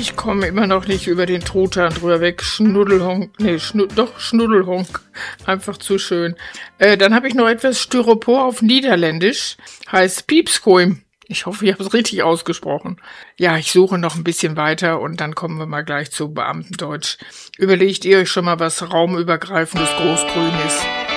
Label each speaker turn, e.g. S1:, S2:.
S1: Ich komme immer noch nicht über den Truthahn drüber weg. Schnuddelhonk. Nee, Schnuddelhonk. Einfach zu schön. Dann habe ich noch etwas Styropor auf Niederländisch. Heißt Piepskoim. Ich hoffe, ich habe es richtig ausgesprochen. Ja, ich suche noch ein bisschen weiter und dann kommen wir mal gleich zu Beamtendeutsch. Überlegt ihr euch schon mal was raumübergreifendes Großgrün ist?